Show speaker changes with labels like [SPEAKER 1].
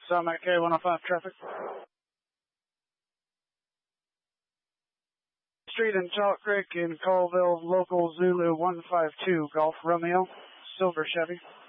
[SPEAKER 1] Summit K105 traffic. Street in Chalk Creek in Colville, local Zulu 152, Golf Romeo, Silver Chevy.